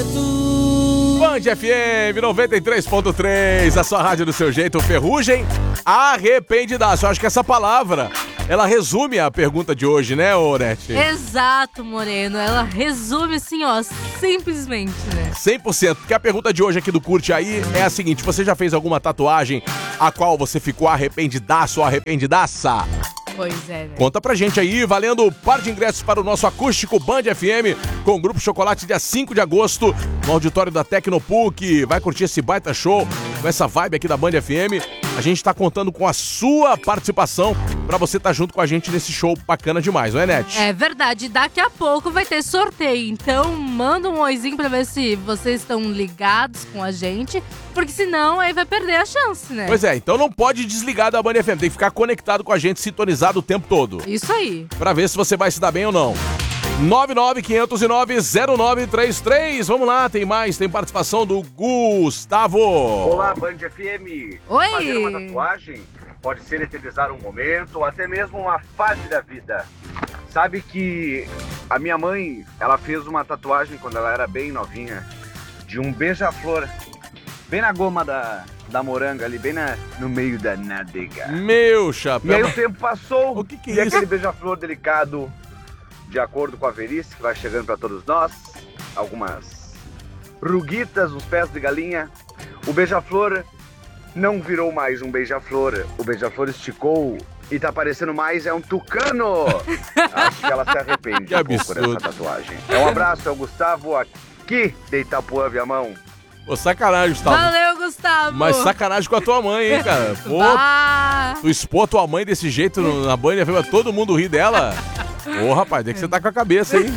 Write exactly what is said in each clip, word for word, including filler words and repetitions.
medo. Band F M noventa e três ponto três, a sua rádio do seu jeito. Ferrugem, arrependidaço. Eu acho que essa palavra, ela resume a pergunta de hoje, né, Orete? Exato, Moreno. Ela resume assim, ó, simplesmente, né? cem por cento, porque a pergunta de hoje aqui do Curte Aí é a seguinte: você já fez alguma tatuagem a qual você ficou arrependidaço ou arrependidaça? Pois é, né? Conta pra gente aí, valendo par de ingressos para o nosso acústico Band F M com o Grupo Chocolate dia cinco de agosto no auditório da Tecnopuc. Vai curtir esse baita show com essa vibe aqui da Band F M. A gente tá contando com a sua participação pra você estar tá junto com a gente nesse show bacana demais, não é, Net? É verdade, daqui a pouco vai ter sorteio, então manda um oizinho pra ver se vocês estão ligados com a gente, porque senão aí vai perder a chance, né? Pois é, então não pode desligar da Band F M, tem que ficar conectado com a gente, sintonizado o tempo todo. Isso aí. Pra ver se você vai se dar bem ou não. nove nove quinhentos e nove zero nove três três. Vamos lá, tem mais, tem participação do Gustavo. Olá, Band F M. Oi. Fazer uma tatuagem pode ser eternizar um momento ou até mesmo uma fase da vida. Sabe que a minha mãe, ela fez uma tatuagem quando ela era bem novinha, de um beija-flor, bem na goma da, da moranga ali, bem na, no meio da nádega. Meu chapéu. E aí o tempo passou, O que que é e isso? aquele beija-flor delicado, de acordo com a velhice que vai chegando para todos nós, algumas ruguitas nos pés de galinha, o beija-flor não virou mais um beija-flor, o beija-flor esticou e tá parecendo mais é um tucano. Acho que ela se arrepende Que um pouco absurdo. dessa tatuagem. É um abraço, é o Gustavo aqui de Itapuã, Viamão. Pô, sacanagem, Gustavo. Valeu, Gustavo. Mas sacanagem com a tua mãe, hein, cara? Pô, Ah, tu expor tua mãe desse jeito no- na Band F M, todo mundo rir dela. Ô, rapaz, tem que você tá com a cabeça, hein?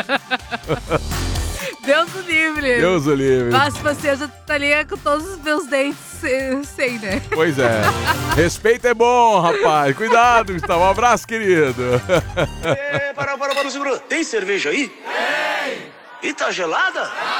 Deus o livre. Deus o livre. Mas você já estaria com todos os meus dentes sem, sem, né? Pois é. Respeito é bom, rapaz. Cuidado, Gustavo. Um abraço, querido. É, para, para, para, segura. Tem cerveja aí? Tem! E tá gelada?